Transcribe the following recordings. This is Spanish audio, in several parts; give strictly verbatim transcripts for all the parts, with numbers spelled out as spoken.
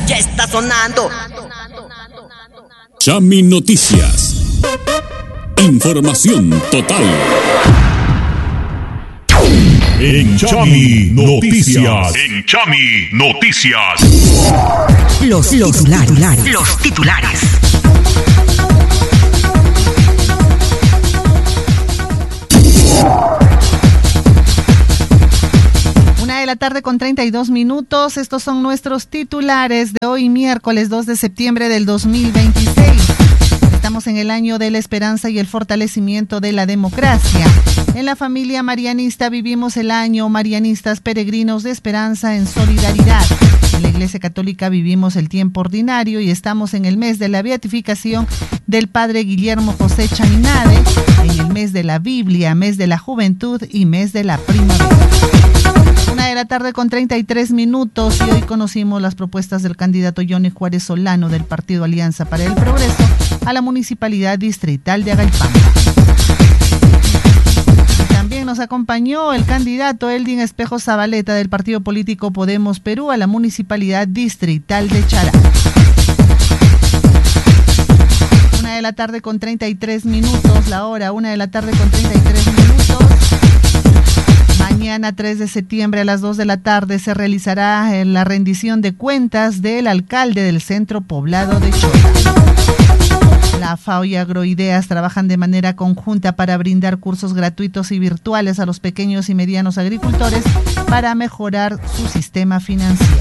ya está sonando. Chami Noticias. Información total. En Chami Noticias. En Chami Noticias. Los, los titulares. Los titulares. Una de la tarde con treinta y dos minutos. Estos son nuestros titulares de hoy, miércoles dos de septiembre del dos mil veintiséis. Estamos en el año de la esperanza y el fortalecimiento de la democracia. En la familia marianista vivimos el año Marianistas Peregrinos de Esperanza en Solidaridad. En la Iglesia Católica vivimos el tiempo ordinario y estamos en el mes de la beatificación del Padre Guillermo José Chaminade, en el mes de la Biblia, mes de la juventud y mes de la primavera. Una de la tarde con treinta y tres minutos y hoy conocimos las propuestas del candidato Johnny Juárez Solano del Partido Alianza para el Progreso a la Municipalidad Distrital de Agalpanga. También nos acompañó el candidato Eldin Espejo Zabaleta del partido político Podemos Perú a la Municipalidad Distrital de Chará. Una de la tarde con treinta y tres minutos, la hora, una de la tarde con treinta y tres minutos. Mañana tres de septiembre a las dos de la tarde se realizará la rendición de cuentas del alcalde del centro poblado de Chota. La FAO y Agroideas trabajan de manera conjunta para brindar cursos gratuitos y virtuales a los pequeños y medianos agricultores para mejorar su sistema financiero.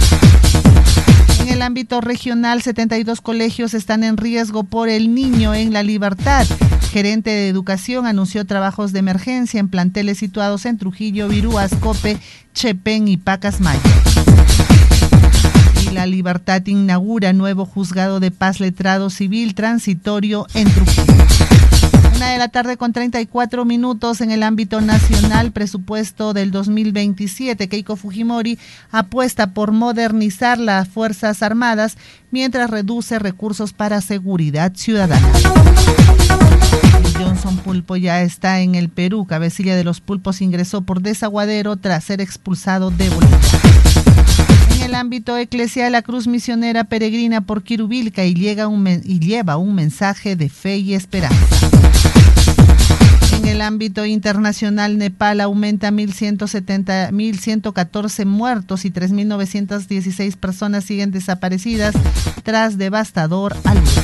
En el ámbito regional, setenta y dos colegios están en riesgo por el niño en La Libertad. Gerente de Educación anunció trabajos de emergencia en planteles situados en Trujillo, Virú, Ascope, Chepén y Pacasmayo. Y La Libertad inaugura nuevo juzgado de paz letrado civil transitorio en Trujillo. Una de la tarde con treinta y cuatro minutos. En el ámbito nacional, presupuesto del dos mil veintisiete. Keiko Fujimori apuesta por modernizar las Fuerzas Armadas mientras reduce recursos para seguridad ciudadana. Johnson Pulpo ya está en el Perú. Cabecilla de los Pulpos ingresó por desaguadero tras ser expulsado de Bolivia. En el ámbito eclesial, la Cruz Misionera peregrina por Quirubilca y, llega un men- y lleva un mensaje de fe y esperanza. En el ámbito internacional, Nepal aumenta mil ciento setenta, mil ciento catorce muertos y tres mil novecientas dieciséis personas siguen desaparecidas tras devastador alud.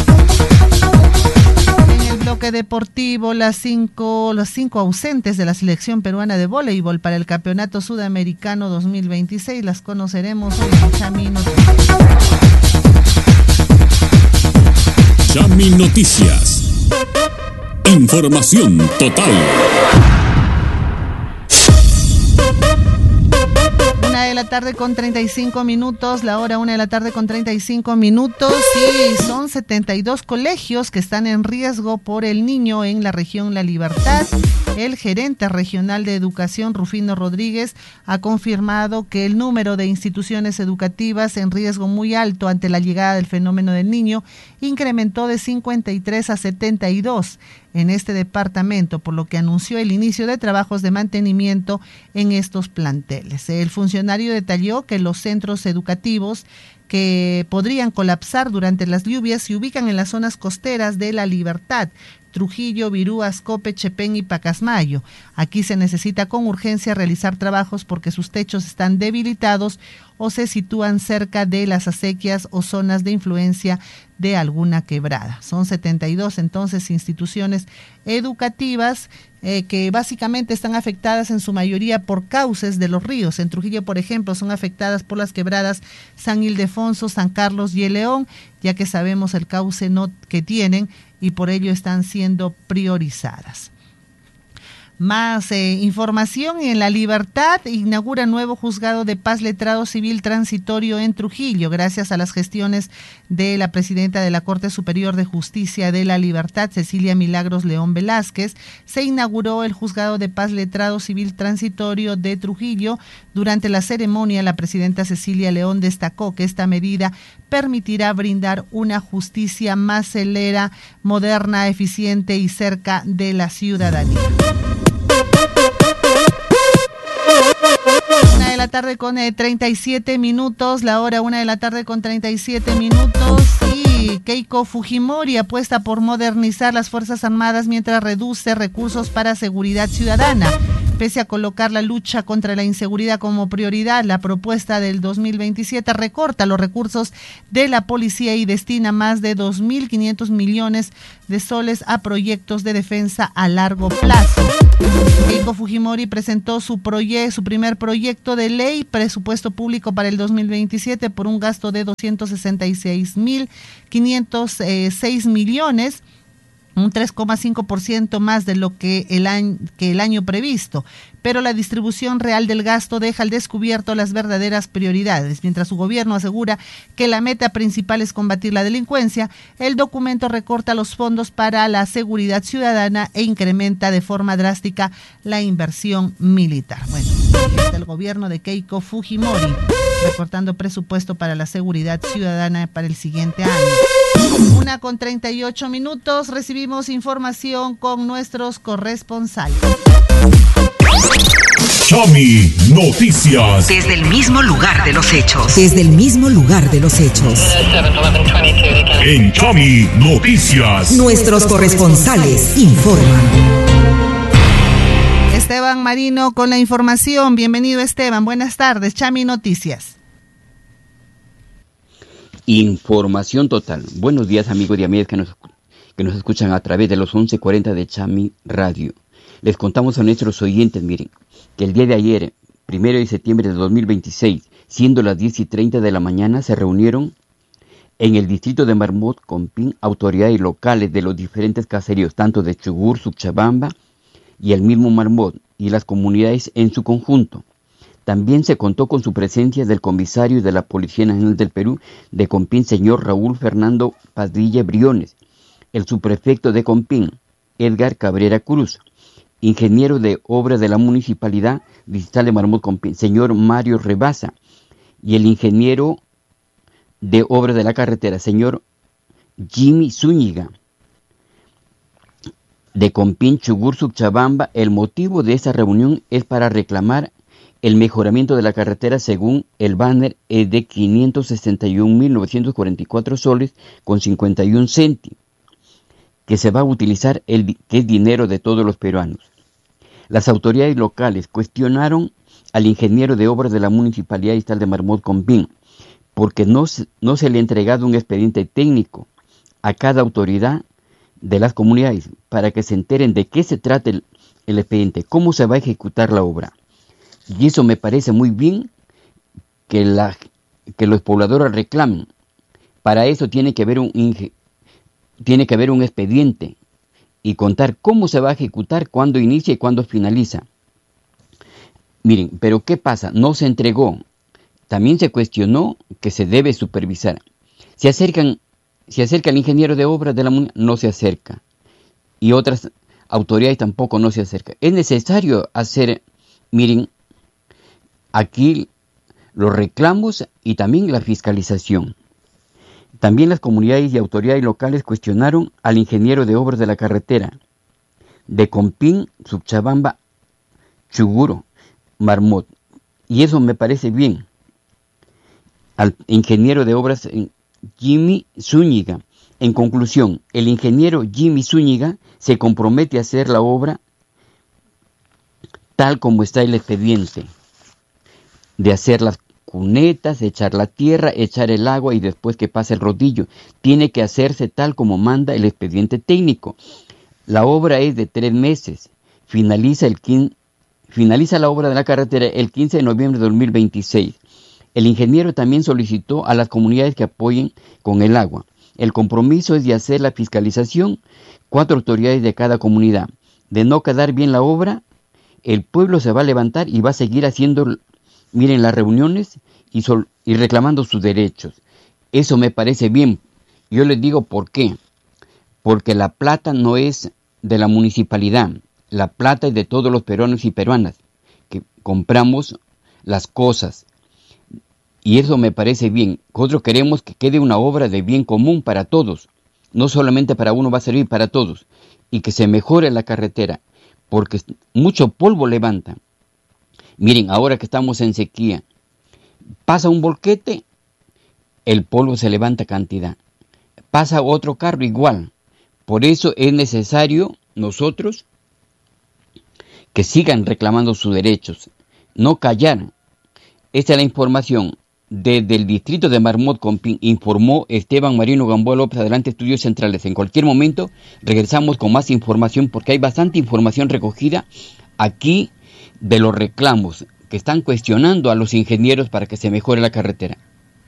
En el bloque deportivo, las cinco, los cinco ausentes de la selección peruana de voleibol para el Campeonato Sudamericano dos mil veintiséis las conoceremos hoy en Chami Noticias. Chami Noticias. Información total. Una de la tarde con treinta y cinco minutos, la hora una de la tarde con treinta y cinco minutos y son setenta y dos colegios que están en riesgo por el niño en la región La Libertad. El gerente regional de educación, Rufino Rodríguez, ha confirmado que el número de instituciones educativas en riesgo muy alto ante la llegada del fenómeno del niño incrementó de cincuenta y tres a setenta y dos en este departamento, por lo que anunció el inicio de trabajos de mantenimiento en estos planteles. El funcionario detalló que los centros educativos que podrían colapsar durante las lluvias se ubican en las zonas costeras de La Libertad, Trujillo, Virú, Ascope, Chepén y Pacasmayo. Aquí se necesita con urgencia realizar trabajos porque sus techos están debilitados o se sitúan cerca de las acequias o zonas de influencia de alguna quebrada. Son setenta y dos entonces instituciones educativas eh, que básicamente están afectadas en su mayoría por cauces de los ríos. En Trujillo, por ejemplo, son afectadas por las quebradas San Ildefonso, San Carlos y El León, ya que sabemos el cauce no, que tienen y por ello están siendo priorizadas. Más eh, información. En La Libertad inaugura nuevo juzgado de paz letrado civil transitorio en Trujillo. Gracias a las gestiones de la presidenta de la Corte Superior de Justicia de La Libertad, Cecilia Milagros León Velázquez, se inauguró el juzgado de paz letrado civil transitorio de Trujillo. Durante la ceremonia, la presidenta Cecilia León destacó que esta medida permitirá brindar una justicia más celera, moderna, eficiente y cerca de la ciudadanía. Una de la la tarde con eh, treinta y siete minutos, la hora una de la tarde con treinta y siete minutos. Y Keiko Fujimori apuesta por modernizar las Fuerzas Armadas mientras reduce recursos para seguridad ciudadana. Pese a colocar la lucha contra la inseguridad como prioridad, la propuesta del dos mil veintisiete recorta los recursos de la policía y destina más de dos mil quinientos millones de soles a proyectos de defensa a largo plazo. Keiko Fujimori presentó su, proye- su primer proyecto de ley presupuesto público para el dos mil veintisiete por un gasto de doscientos sesenta y seis mil quinientos seis millones, un tres coma cinco por ciento más de lo que el, año, que el año previsto, pero la distribución real del gasto deja al descubierto las verdaderas prioridades. Mientras su gobierno asegura que la meta principal es combatir la delincuencia, el documento recorta los fondos para la seguridad ciudadana e incrementa de forma drástica la inversión militar. Bueno, ahí está el gobierno de Keiko Fujimori recortando presupuesto para la seguridad ciudadana para el siguiente año. Una con treinta y ocho minutos, recibimos información con nuestros corresponsales. Chami Noticias. Desde el mismo lugar de los hechos. Desde el mismo lugar de los hechos. En Chami Noticias. Nuestros corresponsales informan. Esteban Marino con la información. Bienvenido, Esteban. Buenas tardes. Chami Noticias. Información total. Buenos días, amigos y amigas que nos, que nos escuchan a través de los once cuarenta de Chami Radio. Les contamos a nuestros oyentes, miren, que el día de ayer, primero de septiembre de dos mil veintiséis, siendo las diez y treinta de la mañana, se reunieron en el distrito de Marmot, Compín, autoridades locales de los diferentes caseríos, tanto de Chugur, Suchabamba y el mismo Marmot, y las comunidades en su conjunto. También se contó con su presencia del comisario de la Policía Nacional del Perú de Compín, señor Raúl Fernando Padilla Briones, el subprefecto de Compín, Edgar Cabrera Cruz, ingeniero de obras de la Municipalidad Distrital de Marmot Compín, señor Mario Rebasa, y el ingeniero de obras de la carretera, señor Jimmy Zúñiga, de Compín, Chugur, Suchabamba. El motivo de esta reunión es para reclamar el mejoramiento de la carretera según el banner es de quinientos sesenta y un mil novecientos cuarenta y cuatro soles con cincuenta y un céntimos, que se va a utilizar, el, que es dinero de todos los peruanos. Las autoridades locales cuestionaron al ingeniero de obras de la Municipalidad Distrital de Marmot Compín, porque no, no se le ha entregado un expediente técnico a cada autoridad de las comunidades para que se enteren de qué se trata el, el expediente, cómo se va a ejecutar la obra. Y eso me parece muy bien que, la, que los pobladores reclamen. Para eso tiene que haber un, tiene que haber un expediente y contar cómo se va a ejecutar, cuándo inicia y cuándo finaliza. Miren, pero ¿qué pasa? No se entregó. También se cuestionó que se debe supervisar. Se acercan, se acerca el ingeniero de obras de la MUNI, no se acerca. Y otras autoridades tampoco no se acercan. Es necesario hacer, miren, aquí los reclamos y también la fiscalización. También las comunidades y autoridades locales cuestionaron al ingeniero de obras de la carretera de Compín, Suchabamba, Chuguro, Marmot. Y eso me parece bien. Al ingeniero de obras Jimmy Zúñiga. En conclusión, el ingeniero Jimmy Zúñiga se compromete a hacer la obra tal como está el expediente, de hacer las cunetas, echar la tierra, echar el agua y después que pase el rodillo. Tiene que hacerse tal como manda el expediente técnico. La obra es de tres meses. Finaliza, el quince, finaliza la obra de la carretera el quince de noviembre de dos mil veintiséis. El ingeniero también solicitó a las comunidades que apoyen con el agua. El compromiso es de hacer la fiscalización, cuatro autoridades de cada comunidad. De no quedar bien la obra, el pueblo se va a levantar y va a seguir haciendo, miren, las reuniones y, sol, y reclamando sus derechos. Eso me parece bien. Yo les digo por qué. Porque la plata no es de la municipalidad. La plata es de todos los peruanos y peruanas que compramos las cosas. Y eso me parece bien. Nosotros queremos que quede una obra de bien común para todos. No solamente para uno, va a servir para todos. Y que se mejore la carretera. Porque mucho polvo levanta. Miren, ahora que estamos en sequía, pasa un volquete, el polvo se levanta cantidad. Pasa otro carro igual. Por eso es necesario nosotros que sigan reclamando sus derechos, no callar. Esta es la información. Desde el distrito de Marmot Compín informó Esteban Marino Gamboa López. Adelante, Estudios Centrales. En cualquier momento regresamos con más información porque hay bastante información recogida aquí de los reclamos que están cuestionando a los ingenieros para que se mejore la carretera.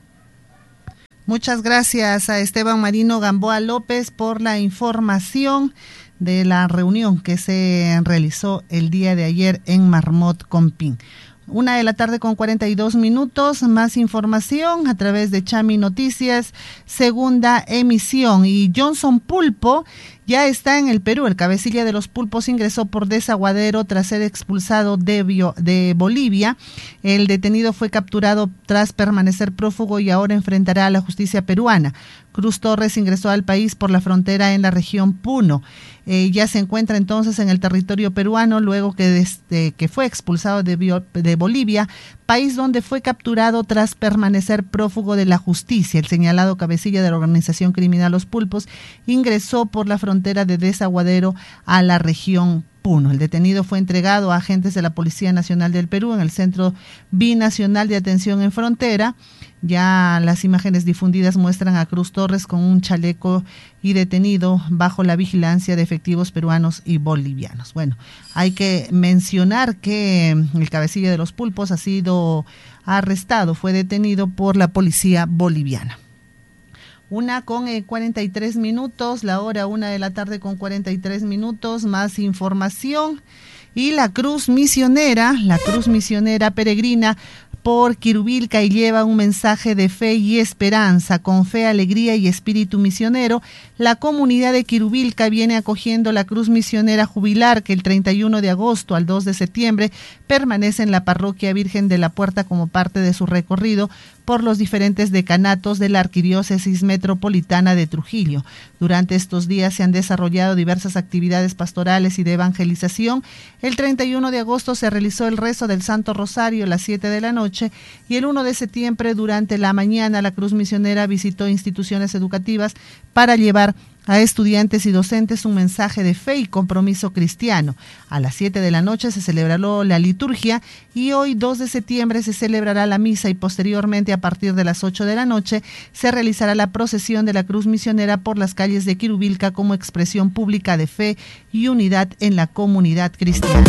Muchas gracias a Esteban Marino Gamboa López por la información de la reunión que se realizó el día de ayer en Marmot Compín. Una de la tarde con cuarenta y dos minutos, más información a través de Chami Noticias, segunda emisión. Y Johnson Pulpo ya está en el Perú. El cabecilla de los pulpos ingresó por desaguadero tras ser expulsado de, Bio, de Bolivia. El detenido fue capturado tras permanecer prófugo y ahora enfrentará a la justicia peruana. Cruz Torres ingresó al país por la frontera en la región Puno. Eh, ya se encuentra entonces en el territorio peruano luego que, desde, que fue expulsado de, Bio, de Bolivia, país donde fue capturado tras permanecer prófugo de la justicia. El señalado cabecilla de la organización criminal Los Pulpos ingresó por la frontera de Desaguadero a la región Puno. El detenido fue entregado a agentes de la Policía Nacional del Perú en el Centro Binacional de Atención en Frontera. Ya las imágenes difundidas muestran a Cruz Torres con un chaleco y detenido bajo la vigilancia de efectivos peruanos y bolivianos. Bueno, hay que mencionar que el cabecilla de los pulpos ha sido arrestado, fue detenido por la policía boliviana. Una con eh, cuarenta y tres minutos, la hora una de la tarde con cuarenta y tres minutos, más información. Y la Cruz Misionera, la Cruz Misionera peregrina por Quirubilca y lleva un mensaje de fe y esperanza. Con fe, alegría y espíritu misionero, la comunidad de Quirubilca viene acogiendo la Cruz Misionera Jubilar que el treinta y uno de agosto al dos de septiembre permanece en la parroquia Virgen de la Puerta como parte de su recorrido por los diferentes decanatos de la Arquidiócesis Metropolitana de Trujillo. Durante estos días se han desarrollado diversas actividades pastorales y de evangelización. El treinta y uno de agosto se realizó el rezo del Santo Rosario a las siete de la noche y el uno de septiembre durante la mañana la Cruz Misionera visitó instituciones educativas para llevar a estudiantes y docentes un mensaje de fe y compromiso cristiano. A las siete de la noche se celebró la liturgia y hoy dos de septiembre se celebrará la misa y posteriormente a partir de las ocho de la noche se realizará la procesión de la Cruz Misionera por las calles de Quirubilca como expresión pública de fe y unidad en la comunidad cristiana.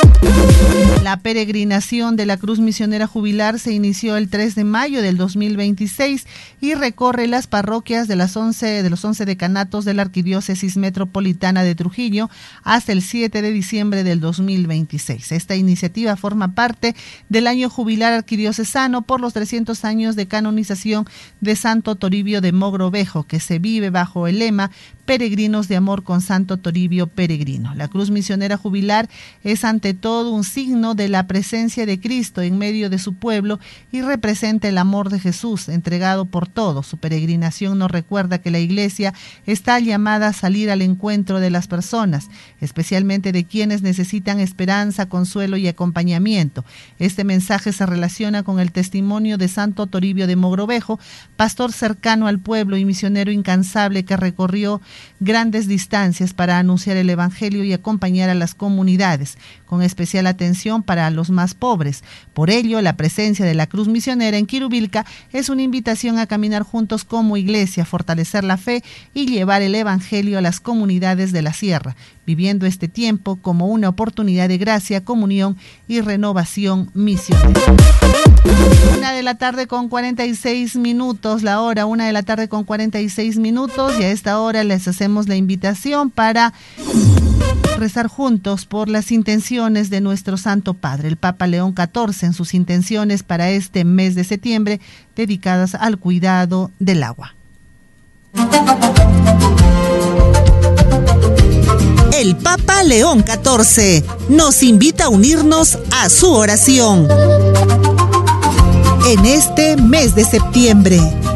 La peregrinación de la Cruz Misionera Jubilar se inició el tres de mayo del dos mil veintiséis y recorre las parroquias de las once de los once decanatos de la Arquidiócesis Metropolitana de Trujillo hasta el siete de diciembre del dos mil veintiséis. Esta iniciativa forma parte del año jubilar arquidiocesano por los trescientos años de canonización de Santo Toribio de Mogrovejo, que se vive bajo el lema Peregrinos de Amor con Santo Toribio Peregrino. La Cruz Misionera Jubilar es ante todo un signo de la presencia de Cristo en medio de su pueblo y representa el amor de Jesús entregado por todos. Su peregrinación nos recuerda que la Iglesia está llamada a salir al encuentro de las personas, especialmente de quienes necesitan esperanza, consuelo y acompañamiento. Este mensaje se relaciona con el testimonio de Santo Toribio de Mogrovejo, pastor cercano al pueblo y misionero incansable que recorrió grandes distancias para anunciar el Evangelio y acompañar a las comunidades, con especial atención para los más pobres. Por ello, la presencia de la Cruz Misionera en Quirubilca es una invitación a caminar juntos como iglesia, fortalecer la fe y llevar el Evangelio a las comunidades de la sierra, viviendo este tiempo como una oportunidad de gracia, comunión y renovación misionera. Una de la tarde con cuarenta y seis minutos, la hora, una de la tarde con cuarenta y seis minutos, y a esta hora les hacemos la invitación para rezar juntos por las intenciones de nuestro Santo Padre, el Papa León catorce, en sus intenciones para este mes de septiembre, dedicadas al cuidado del agua. El Papa León catorce nos invita a unirnos a su oración en este mes de septiembre.